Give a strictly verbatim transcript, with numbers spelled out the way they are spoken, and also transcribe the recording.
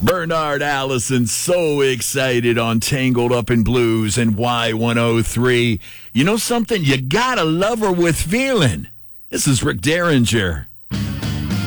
Bernard Allison, so excited on Tangled Up in Blues and Y one oh three. You know something? You gotta love her with feeling. This is Rick Derringer.